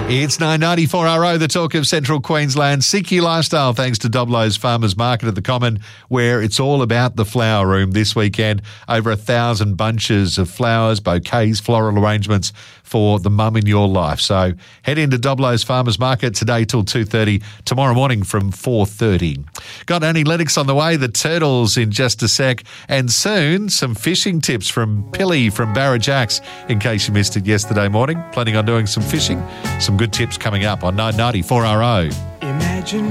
It's 994RO, the talk of Central Queensland. Seek your lifestyle thanks to Doblo's Farmers Market at the Common, where it's all about the flower room this weekend. Over 1,000 bunches of flowers, bouquets, floral arrangements for the mum in your life. So head into Doblo's Farmers Market today till 2:30, tomorrow morning from 4:30. Got Annie Lennox on the way, the Turtles in just a sec, and soon some fishing tips from Pilly from Barrajacks, in case you missed it yesterday morning. Planning on doing some fishing? Some good tips coming up on 994RO. Imagine